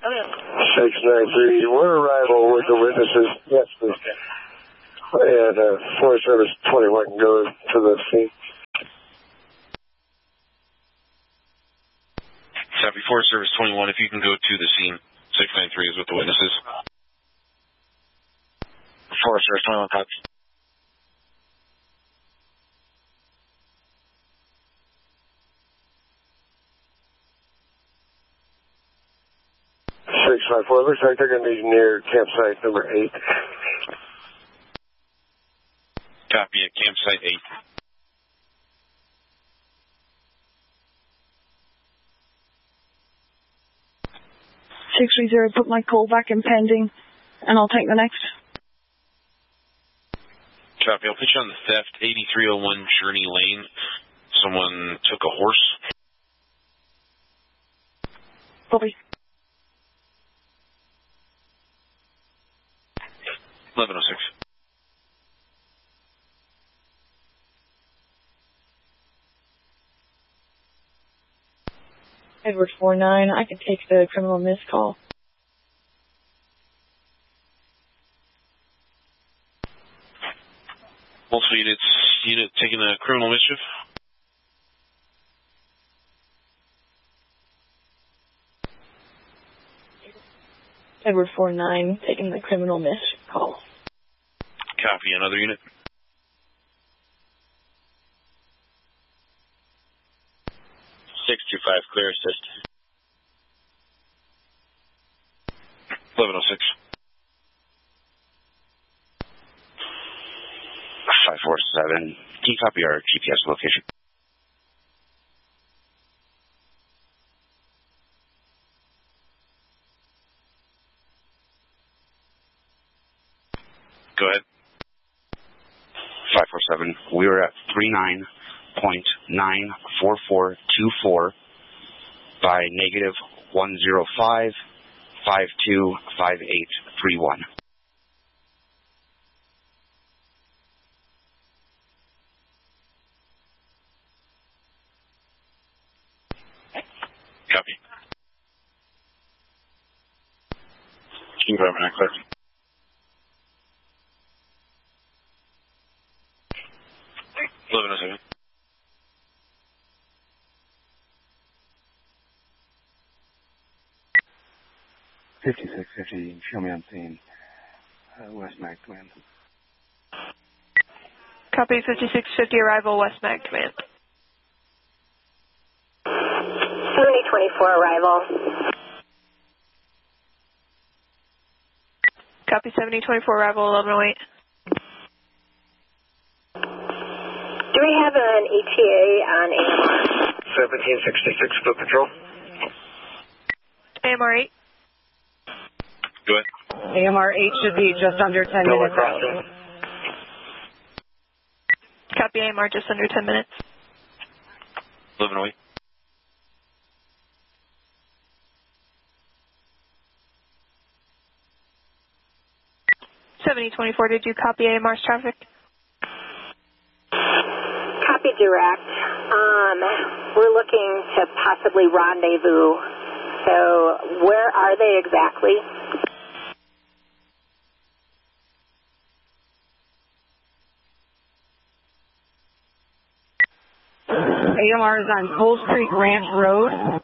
693, we're arrival with the witnesses. Yes, please. And Forest Service 21 can go to the scene. Copy, Forest Service 21, if you can go to the scene. 693 is with the witnesses. Forest Service 21, copy. Looks like they're going to be near campsite number 8. Copy at campsite 8. Put my call back in pending, and I'll take the next. Copy, I'll put you on the theft, 8301 Journey Lane. Someone took a horse. Copy. 1106. Edward 49, I can take the criminal miss call. Multiple unit taking a criminal mischief. Edward 49, taking the criminal miss call. Copy, another unit. Clear assist. 1106. 547. Can you copy our GPS location? Go ahead. 547. We were at 39.94424 by negative 105525831. Copy. Confirm and clear. Live in a second. $56.50, show me on scene. West Mag Command. Copy, 5650, arrival, West Mag Command. 7024, arrival. Copy, 7024, arrival, 1108. Do we have an ETA on AMR? 1766, foot patrol. AMR 8. Go ahead. AMR 8 should be just under 10 minutes out. Copy, AMR just under 10 minutes. 1108. Did you copy AMR's traffic? Copy direct. We're looking to possibly rendezvous. So where are they exactly? AMR is on Bulls Creek Ranch Road.